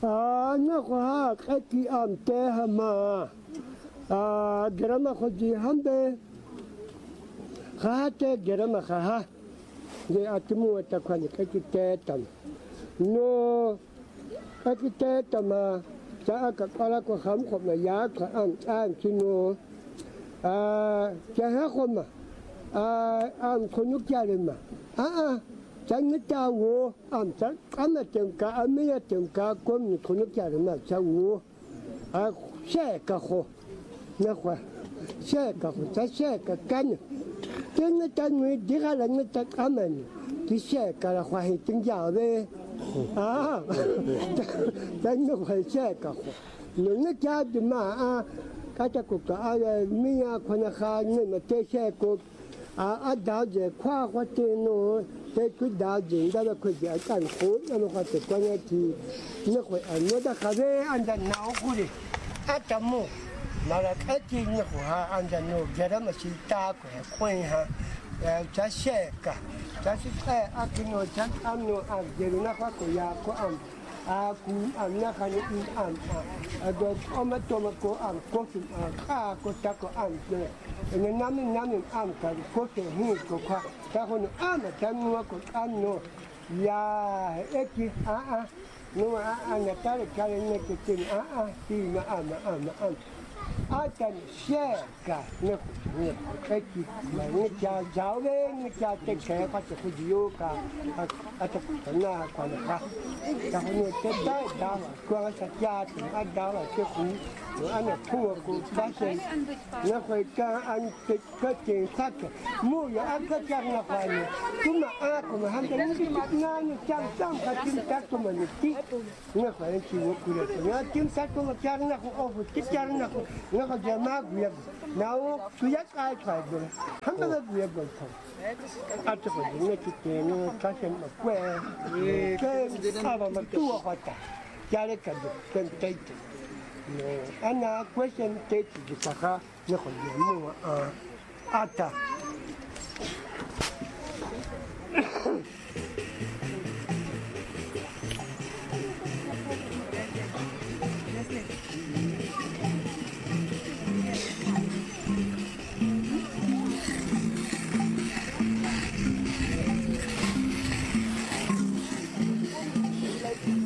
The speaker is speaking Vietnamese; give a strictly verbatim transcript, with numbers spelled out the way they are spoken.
à nó có cái kỳ am tê mà à drama có gì ham bê khá tê drama khá để à chúng mua ta quan cái cái tê tâm nó cái cái tê tâm mà cha các ala có khám khom là giá cả ăn ăn xin nó à cha hết không mà à ăn con nước cha lên mà à à chẳng biết cha wo ăn chẳng ăn là chẳng cả ăn mấy chẳng cả con như con nước cha lên mà cha wo à xe cả khô nó khoa xe cả khô cha xe cả canh tiếng người ta người đi ra là người ta ăn mình thì xe cả là khoa hình tiếng giàu đấy à chẳng nó phải xe cả khô những người cha thì mà à cái cha cũng có ai mấy con khá nhưng mà cái xe cũng à à đào gì khoa khoa tiền nó cái cứ đào gì đó là cứ gì ăn khô nó nó phải quan hệ thì nó phải ăn nó đã khá về ăn đã nấu cái gì ăn chấm mù mà là cái gì nó phải ăn đã nấu giờ đó mà chỉ ta cái quen ha cha xe cả cha sẽ cái ăn cái nó cha ăn nó ăn giờ nó phải có ya có ăn à cũng ăn nó khai ăn ăn à rồi ông ấy cho mà có ăn có sự ăn cá có chắc có ăn rồi nên năm năm năm ăn cái có thể hiểu có khoa ta còn ăn mà cha mua có ăn nó ya ấy chứ à à nhưng mà ăn là ta là cái này cái chuyện à à thì mà ăn mà ăn mà ăn à cái xe cả nó cái gì mà nó cha giáo về nó cha cái cái phát triển cái gì cả à à cái nào còn là ta còn cái đấy đó quan sát gia thì ăn đó là cái cú rồi ăn là thua cú phát sinh nó phải cho ăn cái cái chuyện khác mua giờ ăn cái chẳng là phải chúng mà ăn cũng ăn cái những cái ngon như chẳng chẳng phải chính xác của mình tí nó phải chịu cái này nó chính xác của mình chẳng là cũng ổn chính chẳng là nó có gì mà việc nào cứ dắt ai phải rồi không có việc rồi không à cho phải những cái chuyện nó phát sinh mà quen cái sao mà tua họ ta gia đình cần cần tây anh à question tây thì cả cả nó còn nhiều mua à à ta Like